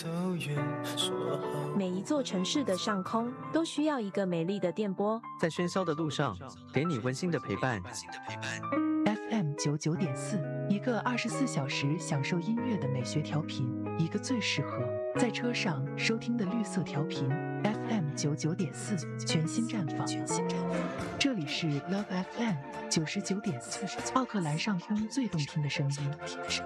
每一座城市的上空都需要一个美丽的电波， 在喧嚣的路上，给你温馨的陪伴。 FM99.4，一个24小时享受音乐的美学调频，一个最适合在车上收听的绿色调频。FM99.4，全新绽放。这里是 Love FM 99.4，奥克兰上空最动听的声音。